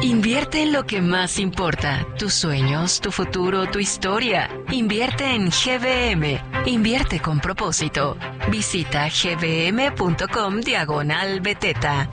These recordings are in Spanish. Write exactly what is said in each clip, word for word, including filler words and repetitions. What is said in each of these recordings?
Invierte en lo que más importa, tus sueños, tu futuro, tu historia. Invierte en G B M. Invierte con propósito. Visita gbm.com diagonal beteta.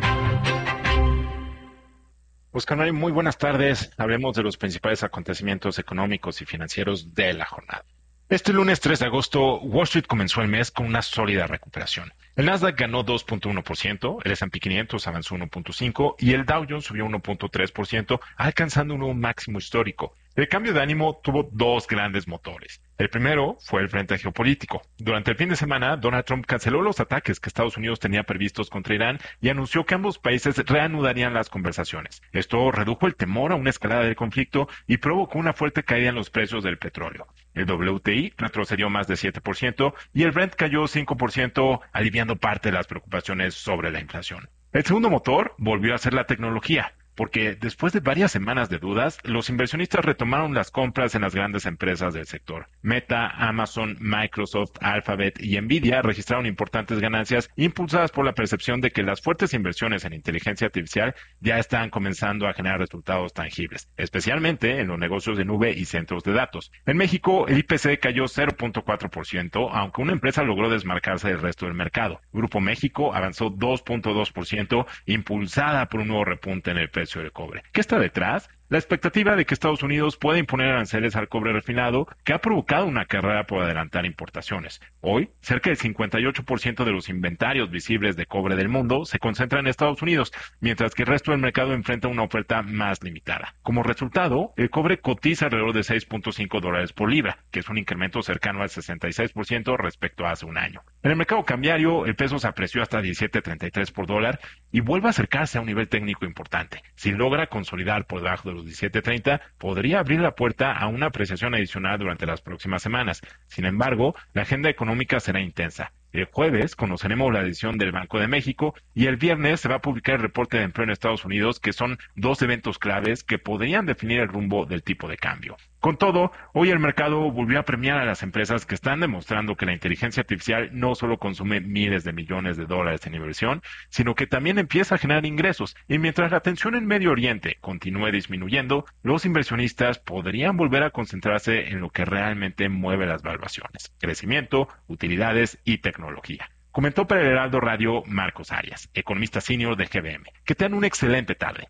Oscar, muy buenas tardes. Hablemos de los principales acontecimientos económicos y financieros de la jornada. Este lunes tres de agosto, Wall Street comenzó el mes con una sólida recuperación. El Nasdaq ganó dos punto uno por ciento, el ese and pe quinientos avanzó uno punto cinco por ciento y el Dow Jones subió uno punto tres por ciento, alcanzando un nuevo máximo histórico. El cambio de ánimo tuvo dos grandes motores. El primero fue el frente geopolítico. Durante el fin de semana, Donald Trump canceló los ataques que Estados Unidos tenía previstos contra Irán y anunció que ambos países reanudarían las conversaciones. Esto redujo el temor a una escalada del conflicto y provocó una fuerte caída en los precios del petróleo. El W T I retrocedió más de siete por ciento y el Brent cayó cinco por ciento, aliviando parte de las preocupaciones sobre la inflación. El segundo motor volvió a ser la tecnología, porque después de varias semanas de dudas, los inversionistas retomaron las compras en las grandes empresas del sector. Meta, Amazon, Microsoft, Alphabet y Nvidia registraron importantes ganancias impulsadas por la percepción de que las fuertes inversiones en inteligencia artificial ya están comenzando a generar resultados tangibles, especialmente en los negocios de nube y centros de datos. En México, el I P C cayó cero punto cuatro por ciento, aunque una empresa logró desmarcarse del resto del mercado. Grupo México avanzó dos punto dos por ciento, impulsada por un nuevo repunte en el precio del cobre. ¿Qué está detrás? La expectativa de que Estados Unidos pueda imponer aranceles al cobre refinado, que ha provocado una carrera por adelantar importaciones. Hoy, cerca del cincuenta y ocho por ciento de los inventarios visibles de cobre del mundo se concentran en Estados Unidos, mientras que el resto del mercado enfrenta una oferta más limitada. Como resultado, el cobre cotiza alrededor de seis punto cinco dólares por libra, que es un incremento cercano al sesenta y seis por ciento respecto a hace un año. En el mercado cambiario, el peso se apreció hasta diecisiete treinta y tres por dólar y vuelve a acercarse a un nivel técnico importante. Si logra consolidar por debajo de los diecisiete treinta, podría abrir la puerta a una apreciación adicional durante las próximas semanas. Sin embargo, la agenda económica será intensa. El jueves conoceremos la decisión del Banco de México y el viernes se va a publicar el reporte de empleo en Estados Unidos, que son dos eventos claves que podrían definir el rumbo del tipo de cambio. Con todo, hoy el mercado volvió a premiar a las empresas que están demostrando que la inteligencia artificial no solo consume miles de millones de dólares en inversión, sino que también empieza a generar ingresos. Y mientras la tensión en Medio Oriente continúe disminuyendo, los inversionistas podrían volver a concentrarse en lo que realmente mueve las valuaciones: crecimiento, utilidades y tecnología. Comentó para el Heraldo Radio Marcos Arias, economista senior de G B M. Que tengan una excelente tarde.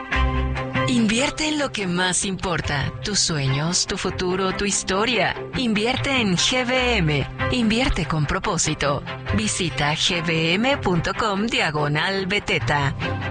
Invierte en lo que más importa, tus sueños, tu futuro, tu historia. Invierte en G B M. Invierte con propósito. Visita gbm.com diagonal beteta.